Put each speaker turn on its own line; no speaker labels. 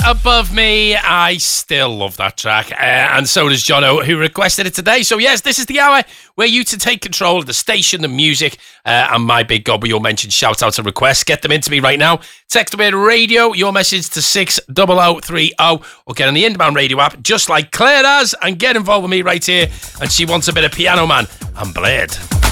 Above Me. I still love that track. And so does Jono, who requested it today. So yes, this is the hour where you to take control of the station, the music, and my big God, you'll mention shout outs and requests. Get them into me right now. Text away radio, your message to 60030, or get on the Indie Man Radio app, just like Claire does, and get involved with me right here. And she wants a bit of Piano Man and Blade.